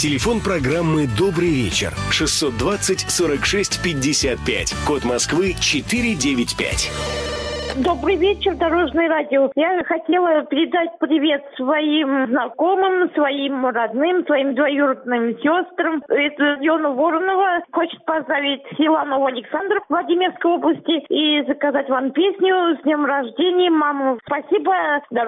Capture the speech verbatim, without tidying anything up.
Телефон программы «Добрый вечер» шестьсот двадцать сорок шесть пятьдесят пять. Код Москвы четыреста девяносто пять. Добрый вечер, Дорожное радио. Я хотела передать привет своим знакомым, своим родным, своим двоюродным сестрам. Это Йона Воронова хочет поздравить Силанову Александру в Владимирской области и заказать вам песню «С днем рождения, маму». Спасибо.